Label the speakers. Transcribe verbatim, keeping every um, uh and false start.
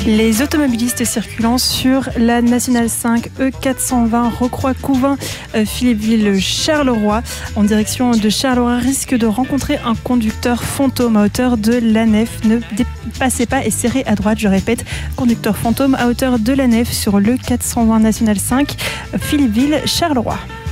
Speaker 1: Les automobilistes circulant sur la Nationale cinq E quatre cent vingt Rocroi-Couvin, Philippeville-Charleroi en direction de Charleroi risquent de rencontrer un conducteur fantôme à hauteur de la Nef. Ne dépassez pas et serrez à droite, je répète, conducteur fantôme à hauteur de la Nef sur le quatre cent vingt Nationale cinq Philippeville-Charleroi.